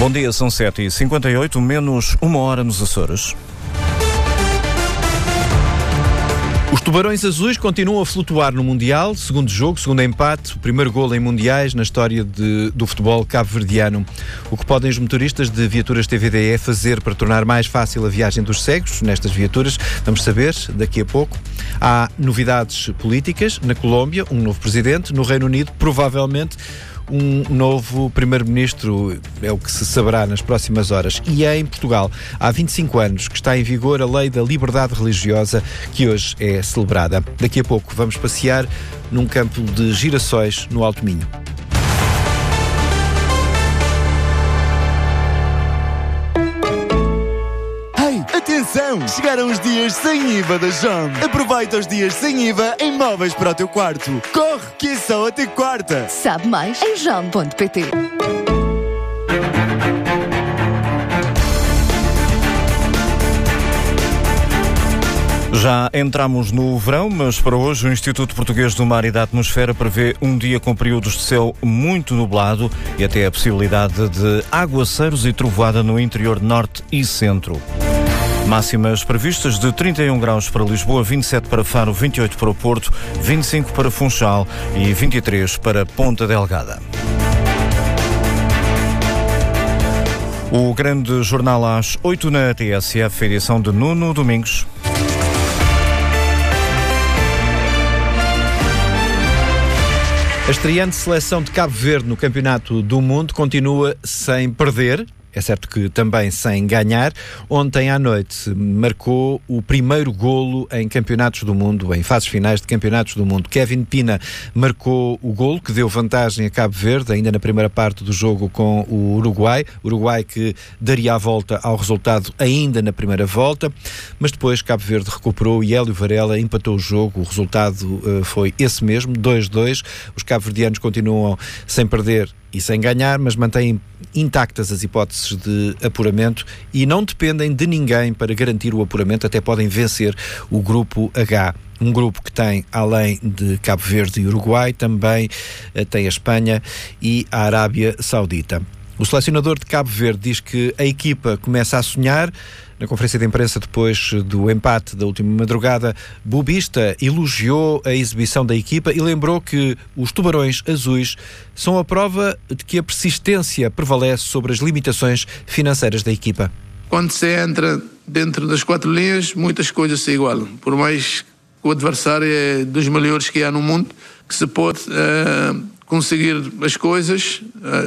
Bom dia, são 7h58, menos uma hora nos Açores. Os Tubarões Azuis continuam a flutuar no Mundial, segundo jogo, segundo empate, o primeiro golo em Mundiais na história do futebol cabo-verdiano. O que podem os motoristas de viaturas TVDE fazer para tornar mais fácil a viagem dos cegos nestas viaturas? Vamos saber daqui a pouco. Há novidades políticas na Colômbia, um novo presidente, no Reino Unido, provavelmente um novo primeiro-ministro, é o que se saberá nas próximas horas. E é em Portugal, há 25 anos, que está em vigor a lei da liberdade religiosa, que hoje é celebrada. Daqui a pouco vamos passear num campo de girassóis no Alto Minho. Atenção! Chegaram os dias sem IVA da JOM. Aproveita os dias sem IVA em móveis para o teu quarto. Corre, que é só até quarta. Sabe mais em jom.pt. Já entramos no verão, mas para hoje o Instituto Português do Mar e da Atmosfera prevê um dia com períodos de céu muito nublado e até a possibilidade de aguaceiros e trovoada no interior norte e centro. Máximas previstas de 31 graus para Lisboa, 27 para Faro, 28 para o Porto, 25 para Funchal e 23 para Ponta Delgada. O grande jornal às 8 na TSF, edição de Nuno Domingos. A estreante seleção de Cabo Verde no Campeonato do Mundo continua sem perder. É certo que também sem ganhar. Ontem à noite marcou o primeiro golo em campeonatos do mundo, em fases finais de campeonatos do mundo. Kevin Pina marcou o golo que deu vantagem a Cabo Verde, ainda na primeira parte do jogo com o Uruguai. Uruguai que daria a volta ao resultado ainda na primeira volta, mas depois Cabo Verde recuperou e Hélio Varela empatou o jogo. O resultado foi esse mesmo, 2-2. Os cabo-verdianos continuam sem perder e sem ganhar, mas mantêm intactas as hipóteses de apuramento e não dependem de ninguém para garantir o apuramento, até podem vencer o Grupo H. Um grupo que tem, além de Cabo Verde e Uruguai, também tem a Espanha e a Arábia Saudita. O selecionador de Cabo Verde diz que a equipa começa a sonhar. Na conferência de imprensa depois do empate da última madrugada, Bobista elogiou a exibição da equipa e lembrou que os Tubarões Azuis são a prova de que a persistência prevalece sobre as limitações financeiras da equipa. Quando se entra dentro das quatro linhas, muitas coisas se igualam. Por mais que o adversário é dos melhores que há no mundo, que se pode conseguir as coisas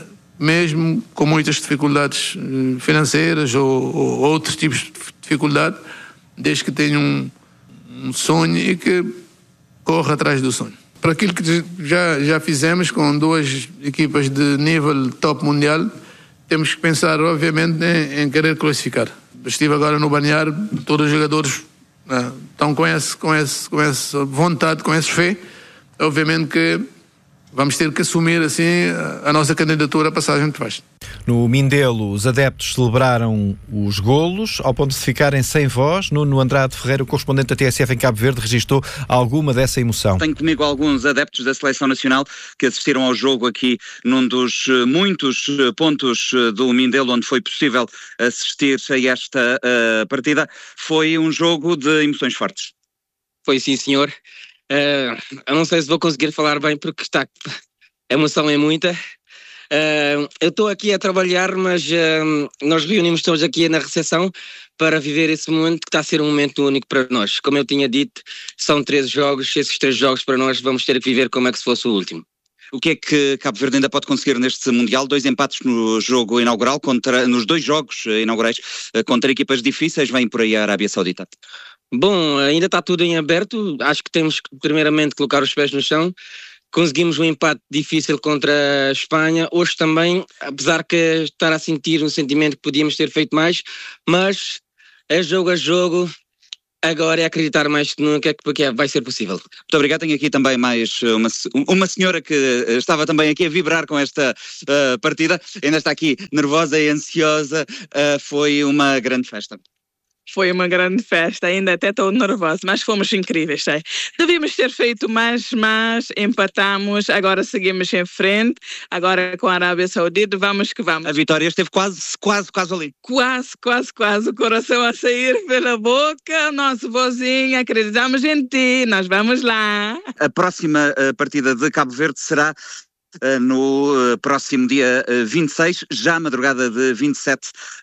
mesmo com muitas dificuldades financeiras ou outros tipos de dificuldade, desde que tenha um sonho e que corra atrás do sonho. Para aquilo que já fizemos com duas equipas de nível top mundial, temos que pensar obviamente em querer classificar. Estive agora no balneário, todos os jogadores estão com essa vontade, com essa fé. Obviamente que vamos ter que assumir assim a nossa candidatura à passagem de faixa. No Mindelo, os adeptos celebraram os golos, ao ponto de ficarem sem voz. Nuno Andrade Ferreira, o correspondente da TSF em Cabo Verde, registou alguma dessa emoção. Tenho comigo alguns adeptos da Seleção Nacional que assistiram ao jogo aqui num dos muitos pontos do Mindelo onde foi possível assistir a esta partida. Foi um jogo de emoções fortes. Foi sim, senhor. Eu não sei se vou conseguir falar bem porque a emoção é muita. Eu estou aqui a trabalhar, mas nós reunimos todos aqui na recepção para viver esse momento que está a ser um momento único para nós. Como eu tinha dito, são 13 jogos, esses 3 jogos para nós vamos ter que viver como é que se fosse o último. O que é que Cabo Verde ainda pode conseguir neste Mundial? 2 empates no jogo inaugural, nos 2 jogos inaugurais, contra equipas difíceis. Vem por aí a Arábia Saudita. Bom, ainda está tudo em aberto. Acho que temos que primeiramente colocar os pés no chão. Conseguimos um empate difícil contra a Espanha. Hoje também, apesar que estar a sentir um sentimento que podíamos ter feito mais, mas é jogo a jogo. Agora é acreditar mais que nunca porque vai ser possível. Muito obrigado. Tenho aqui também mais uma senhora que estava também aqui a vibrar com esta partida. Ainda está aqui nervosa e ansiosa. Foi uma grande festa. Foi uma grande festa, ainda até estou nervosa, mas fomos incríveis. Devíamos ter feito mais, mas empatamos, agora seguimos em frente, agora com a Arábia Saudita, vamos que vamos. A vitória esteve quase ali. Quase, o coração a sair pela boca, nosso vozinho, acreditamos em ti, nós vamos lá. A próxima partida de Cabo Verde será no próximo dia 26, já à madrugada de 27,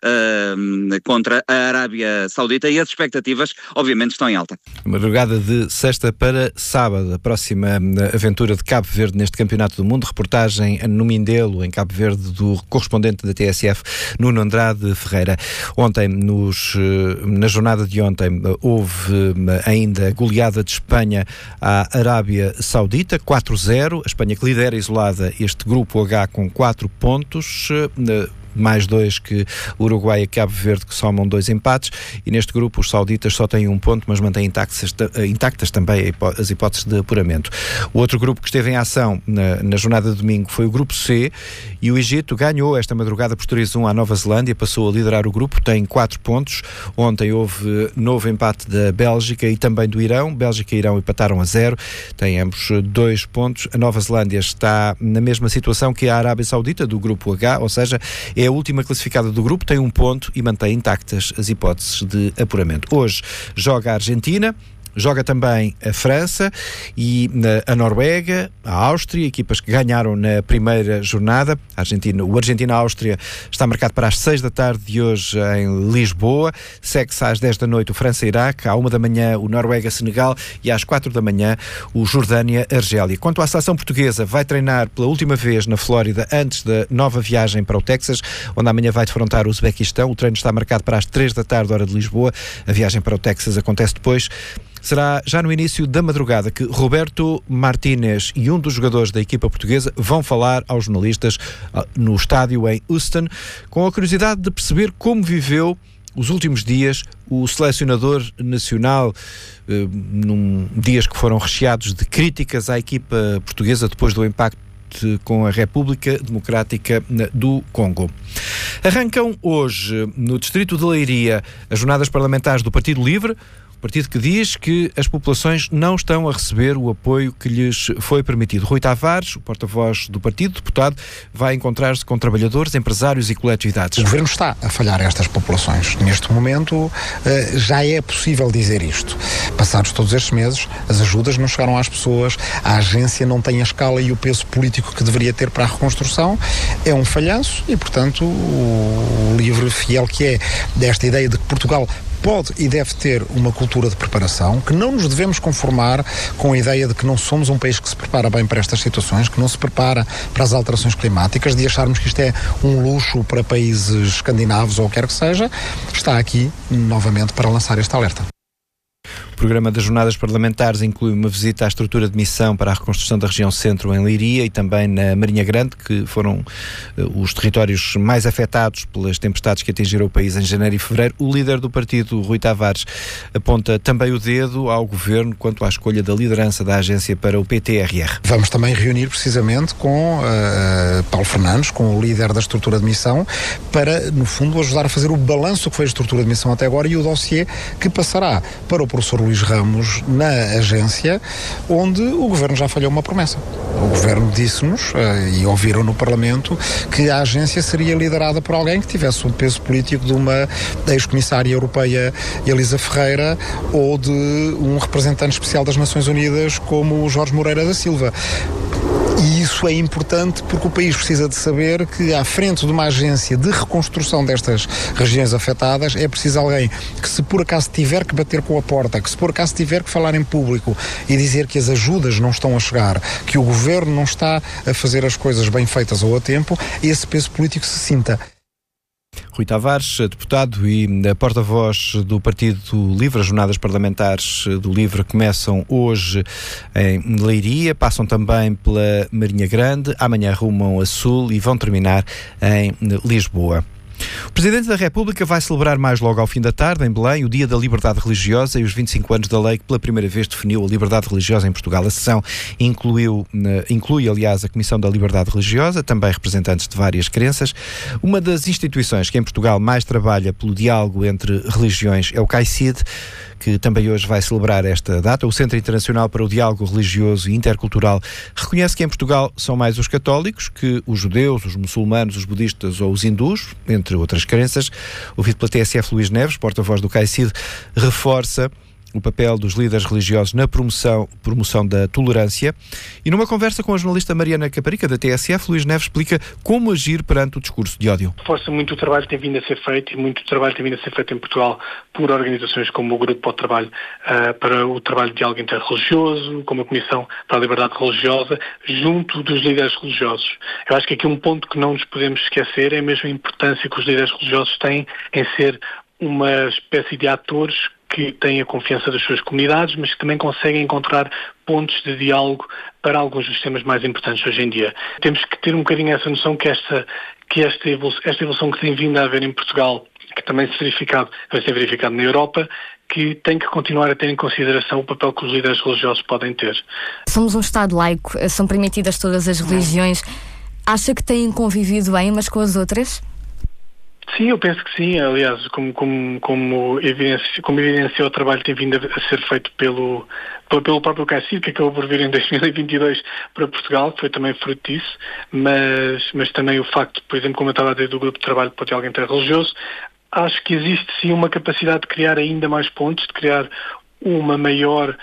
contra a Arábia Saudita, e as expectativas obviamente estão em alta. Madrugada de sexta para sábado, a próxima aventura de Cabo Verde neste Campeonato do Mundo. Reportagem no Mindelo, em Cabo Verde, do correspondente da TSF, Nuno Andrade Ferreira. Ontem, na jornada de ontem, houve ainda goleada de Espanha à Arábia Saudita, 4-0, a Espanha que lidera isolada este grupo H com 4 pontos, mais 2 que Uruguai e Cabo Verde, que somam 2 empates, e neste grupo os sauditas só têm 1 ponto, mas mantêm intactas também as hipóteses de apuramento. O outro grupo que esteve em ação na jornada de domingo foi o grupo C, e o Egito ganhou esta madrugada por 3-1 à Nova Zelândia, passou a liderar o grupo, tem 4 pontos. Ontem houve novo empate da Bélgica e também do Irão. Bélgica e Irão empataram a 0, têm ambos 2 pontos. A Nova Zelândia está na mesma situação que a Arábia Saudita, do grupo H, ou seja, é a última classificada do grupo, tem 1 ponto e mantém intactas as hipóteses de apuramento. Hoje joga a Argentina, joga também a França e a Noruega, a Áustria, equipas que ganharam na primeira jornada. O Argentina-Áustria está marcado para as 6 da tarde de hoje em Lisboa. Segue-se às 10 da noite o França-Iraque, à 1 da manhã o Noruega-Senegal e às 4 da manhã o Jordânia-Argélia. Quanto à seleção portuguesa, vai treinar pela última vez na Flórida antes da nova viagem para o Texas, onde amanhã vai defrontar o Uzbequistão. O treino está marcado para as 3 da tarde, hora de Lisboa. A viagem para o Texas acontece depois. Será já no início da madrugada que Roberto Martínez e um dos jogadores da equipa portuguesa vão falar aos jornalistas no estádio em Houston, com a curiosidade de perceber como viveu os últimos dias o selecionador nacional, dias que foram recheados de críticas à equipa portuguesa depois do impacto com a República Democrática do Congo. Arrancam hoje, no distrito de Leiria, as jornadas parlamentares do Partido Livre, partido que diz que as populações não estão a receber o apoio que lhes foi permitido. Rui Tavares, o porta-voz do partido, deputado, vai encontrar-se com trabalhadores, empresários e coletividades. O Governo está a falhar a estas populações. Neste momento já é possível dizer isto. Passados todos estes meses, as ajudas não chegaram às pessoas, a agência não tem a escala e o peso político que deveria ter para a reconstrução, é um falhanço e, portanto, o Livre, fiel que é desta ideia de que Portugal pode e deve ter uma cultura de preparação, que não nos devemos conformar com a ideia de que não somos um país que se prepara bem para estas situações, que não se prepara para as alterações climáticas, de acharmos que isto é um luxo para países escandinavos ou o que quer que seja, está aqui novamente para lançar este alerta. O programa das jornadas parlamentares inclui uma visita à estrutura de missão para a reconstrução da região centro em Leiria e também na Marinha Grande, que foram os territórios mais afetados pelas tempestades que atingiram o país em janeiro e fevereiro. O líder do partido, Rui Tavares, aponta também o dedo ao Governo quanto à escolha da liderança da agência para o PTRR. Vamos também reunir precisamente com Paulo Fernandes, com o líder da estrutura de missão, para, no fundo, ajudar a fazer o balanço que foi a estrutura de missão até agora e o dossiê que passará para o professor Luís Ramos na agência, onde o Governo já falhou uma promessa. O Governo disse-nos, e ouviram no Parlamento, que a agência seria liderada por alguém que tivesse o peso político de uma ex-comissária europeia, Elisa Ferreira, ou de um representante especial das Nações Unidas como o Jorge Moreira da Silva. E isso é importante porque o país precisa de saber que à frente de uma agência de reconstrução destas regiões afetadas é preciso alguém que, se por acaso tiver que bater com a porta, que se por acaso tiver que falar em público e dizer que as ajudas não estão a chegar, que o Governo não está a fazer as coisas bem feitas ou a tempo, esse peso político se sinta. Rui Tavares, deputado e porta-voz do Partido Livre. As jornadas parlamentares do Livre começam hoje em Leiria, passam também pela Marinha Grande, amanhã rumam a Sul e vão terminar em Lisboa. Presidente da República vai celebrar mais logo ao fim da tarde, em Belém, o Dia da Liberdade Religiosa e os 25 anos da lei que pela primeira vez definiu a liberdade religiosa em Portugal. A sessão inclui, aliás, a Comissão da Liberdade Religiosa, também representantes de várias crenças. Uma das instituições que em Portugal mais trabalha pelo diálogo entre religiões é o CAICID, que também hoje vai celebrar esta data. O Centro Internacional para o Diálogo Religioso e Intercultural reconhece que em Portugal são mais os católicos que os judeus, os muçulmanos, os budistas ou os hindus, entre outras crenças. Ouvido pela TSF, Luís Neves, porta-voz do CAICID, reforça o papel dos líderes religiosos na promoção da tolerância. E numa conversa com a jornalista Mariana Caparica, da TSF, Luís Neves explica como agir perante o discurso de ódio. Força muito o trabalho que tem vindo a ser feito, e muito trabalho tem vindo a ser feito em Portugal por organizações como o Grupo para o Trabalho, para o trabalho de diálogo interreligioso, como a Comissão para a Liberdade Religiosa, junto dos líderes religiosos. Eu acho que aqui um ponto que não nos podemos esquecer é mesmo a importância que os líderes religiosos têm em ser uma espécie de atores que têm a confiança das suas comunidades, mas que também conseguem encontrar pontos de diálogo para alguns dos temas mais importantes hoje em dia. Temos que ter um bocadinho essa noção que esta evolução que tem vindo a haver em Portugal, que também vai ser verificado na Europa, que tem que continuar a ter em consideração o papel que os líderes religiosos podem ter. Somos um Estado laico, são permitidas todas as religiões. Acha que têm convivido bem umas com as outras? Sim, eu penso que sim. Aliás, como evidenciou o trabalho que tem vindo a ser feito pelo próprio CAICID, que acabou por vir em 2022 para Portugal, que foi também fruto disso, mas também o facto, por exemplo, como eu estava a dizer, do Grupo de Trabalho para o Diálogo Interreligioso, acho que existe sim uma capacidade de criar ainda mais pontos, de criar um maior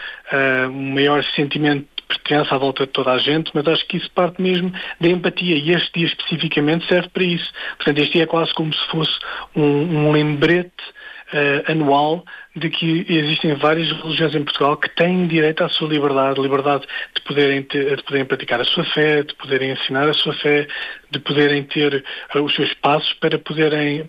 sentimento de pertença à volta de toda a gente, mas acho que isso parte mesmo da empatia, e este dia especificamente serve para isso. Portanto, este dia é quase como se fosse um lembrete anual de que existem várias religiões em Portugal que têm direito à sua liberdade de poderem praticar a sua fé, de poderem ensinar a sua fé, de poderem ter os seus passos para poderem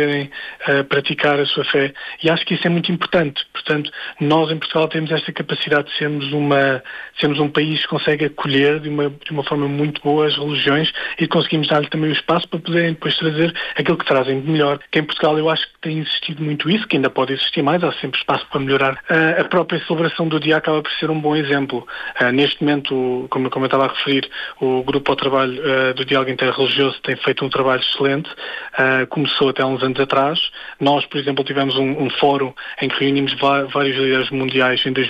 praticar a sua fé. E acho que isso é muito importante. Portanto, nós em Portugal temos esta capacidade de sermos um país que consegue acolher de uma forma muito boa as religiões, e conseguimos dar-lhe também o espaço para poderem depois trazer aquilo que trazem de melhor. Que em Portugal eu acho que tem existido muito isso, que ainda pode existir mais, há sempre espaço para melhorar. A própria celebração do dia acaba por ser um bom exemplo. Neste momento, como eu estava a referir, o Grupo ao Trabalho do Diálogo Interreligioso tem feito um trabalho excelente. Começou até há uns anos atrás. Nós, por exemplo, tivemos um fórum em que reunimos vários líderes mundiais em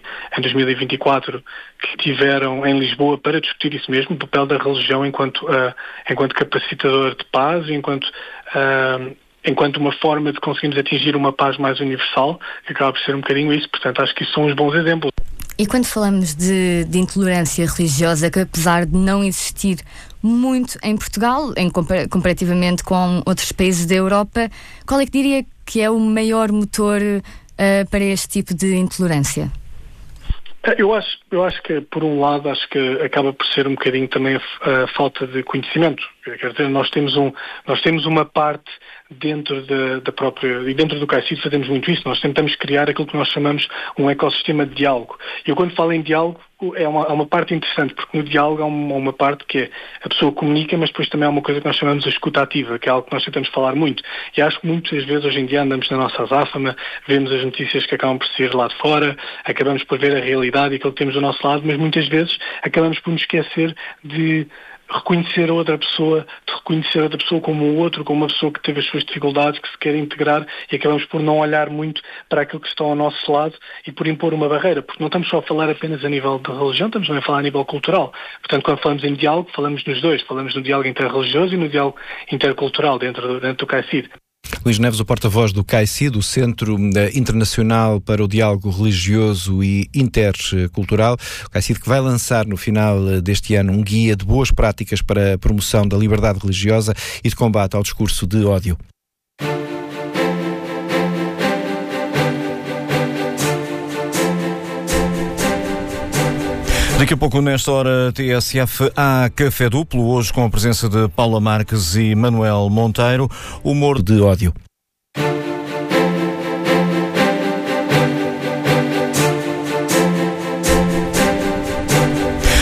2024 que tiveram em Lisboa para discutir isso mesmo, o papel da religião enquanto capacitador de paz, enquanto uma forma de conseguirmos atingir uma paz mais universal, que acaba por ser um bocadinho isso. Portanto, acho que isso são os bons exemplos. E quando falamos de intolerância religiosa, que apesar de não existir muito em Portugal, comparativamente com outros países da Europa, qual é que diria que é o maior motor para este tipo de intolerância? Eu acho que, por um lado, acho que acaba por ser um bocadinho também a falta de conhecimento. Quer dizer, nós temos uma parte dentro da própria, e dentro do CAICID fazemos muito isso. Nós tentamos criar aquilo que nós chamamos um ecossistema de diálogo. E eu, quando falo em diálogo, é uma parte interessante, porque no diálogo há uma parte que é a pessoa comunica, mas depois também há uma coisa que nós chamamos de escuta ativa, que é algo que nós tentamos falar muito. E acho que muitas vezes hoje em dia andamos na nossa azáfama, vemos as notícias que acabam por ser lá de fora, acabamos por ver a realidade e aquilo que temos do nosso lado, mas muitas vezes acabamos por nos esquecer de reconhecer a outra pessoa como o outro, como uma pessoa que teve as suas dificuldades, que se quer integrar, e acabamos por não olhar muito para aquilo que está ao nosso lado e por impor uma barreira, porque não estamos só a falar apenas a nível de religião, estamos também a falar a nível cultural. Portanto, quando falamos em diálogo, falamos nos dois, falamos no diálogo interreligioso e no diálogo intercultural dentro do CAICID. Luís Neves, o porta-voz do CAICID, o Centro Internacional para o Diálogo Religioso e Intercultural. O CAICID que vai lançar no final deste ano um guia de boas práticas para a promoção da liberdade religiosa e de combate ao discurso de ódio. Daqui a pouco, nesta hora, TSF há Café Duplo, hoje com a presença de Paula Marques e Manuel Monteiro, humor de ódio.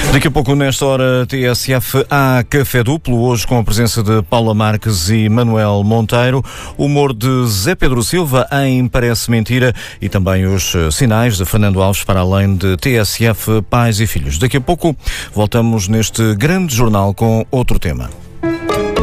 Daqui a pouco, nesta hora, TSF há Café Duplo, hoje com a presença de Paula Marques e Manuel Monteiro, o humor de Zé Pedro Silva em Parece Mentira e também os sinais de Fernando Alves para além de TSF Pais e Filhos. Daqui a pouco voltamos neste grande jornal com outro tema.